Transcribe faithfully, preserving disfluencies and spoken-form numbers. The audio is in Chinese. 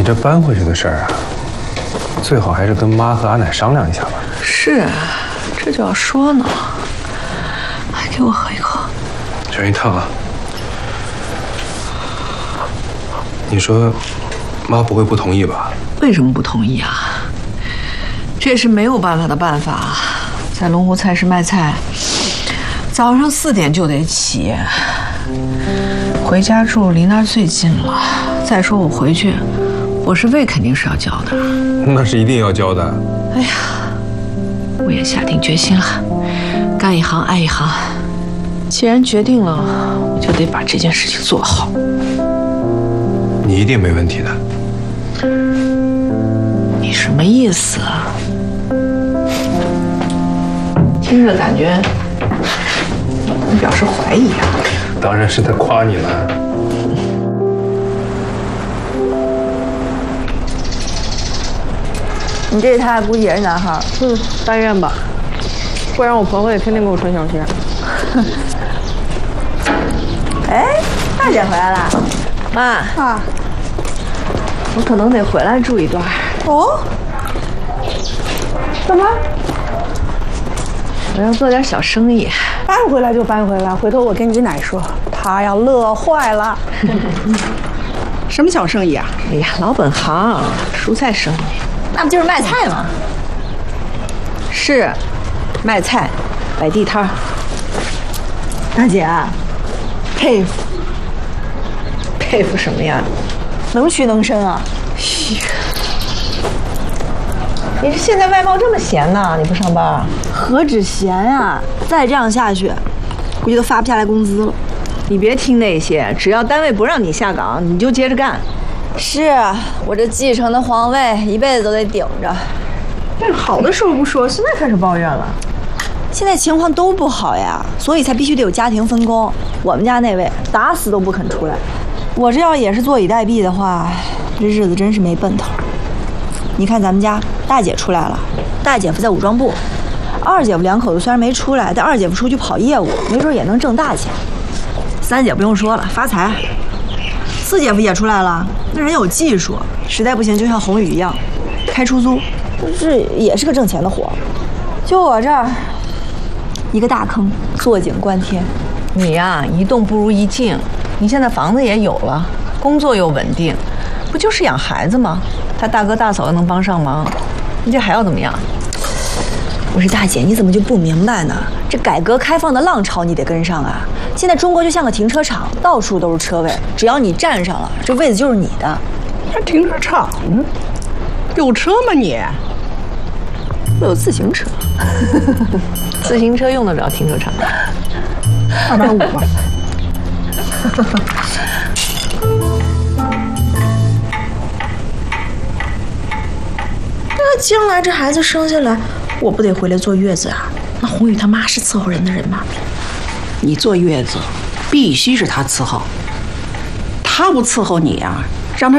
这搬回去的事儿啊，最好还是跟妈和阿奶商量一下吧。 是啊，这就要说呢。来，给我喝一口。 选一烫啊。你说，妈不会不同意吧？ 为什么不同意啊？这是没有办法的办法。在龙湖菜市卖菜，早上四点就得起，回家住离那儿最近了。再说我回去，伙食费肯定是要交的。 那是一定要交的。 哎呀，我也下定决心了，干一行爱一行。既然决定了，我就得把这件事情做好。 你一定没问题的。 你什么意思啊？听着感觉你表示怀疑啊？ 当然是在夸你了。 你这一胎估计也是男孩。 嗯，但愿吧，不然我婆婆也天天给我传小信。 哎，大姐回来了。 妈啊， 我可能得回来住一段。 哦？干嘛？ 我要做点小生意。 搬回来就搬回来，回头我跟你奶说，她要乐坏了。 什么小生意啊？ 哎呀，老本行，蔬菜生意。 那不就是卖菜吗？ 是，卖菜，摆地摊儿。 大姐，佩服， 佩服什么呀？ 能屈能伸啊！ 你这现在外貌这么闲呢？你不上班？ 何止闲啊！再这样下去，估计都发不下来工资了。 你别听那些，只要单位不让你下岗，你就接着干。 是我这继承的皇位，一辈子都得顶着。 但是好的时候不说，现在开始抱怨了。 现在情况都不好呀，所以才必须得有家庭分工。我们家那位打死都不肯出来，我这要也是坐以待毙的话，这日子真是没奔头。你看咱们家大姐出来了，大姐夫在武装部，二姐夫两口子虽然没出来，但二姐夫出去跑业务，没准也能挣大钱。三姐不用说了，发财。四姐夫也出来了，那人有技术，实在不行就像宏宇一样，开出租，这也是个挣钱的活。就我这儿，一个大坑，坐井观天。 你呀，一动不如一静。你现在房子也有了，工作又稳定，不就是养孩子吗？他大哥大嫂又能帮上忙，你这还要怎么样？ 我说大姐，你怎么就不明白呢？这改革开放的浪潮你得跟上啊！现在中国就像个停车场，到处都是车位，只要你占上了，这位子就是你的。 还停车场呢？有车吗你？ 我有自行车。 自行车用得着停车场？ 二百五吧。 那将来这孩子生下来，我不得回来坐月子啊？那宏宇他妈是伺候人的人吗？ 你坐月子，必须是他伺候。他不伺候你啊，